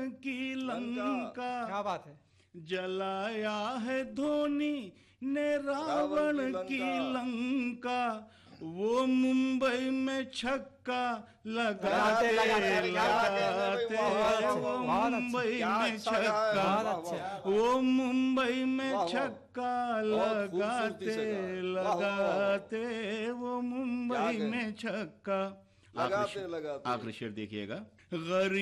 की लंका। क्या बात है। जलाया है धोनी ने रावण की लंका, वो मुंबई में छक्का लगाते लगाते, वो मुंबई में छक्का, वो मुंबई में छक्का लगाते लगाते, वो मुंबई में छक्का। लगाते लगाते। आखिरी शेर देखिएगा। गरीब